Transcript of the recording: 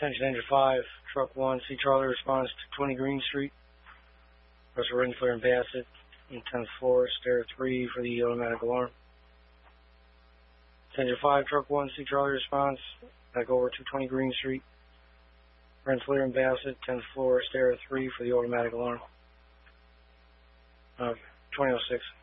Attention Engine 5, Truck 1, C Charlie responds to 20 Green Street. Russell Rensselaer and Bassett on 10th floor, stair 3 for the automatic alarm. Attention 5, Truck 1, C Charlie response, back over to 20 Green Street. Rensselaer and Bassett, 10th floor, stair 3 for the automatic alarm. 2006.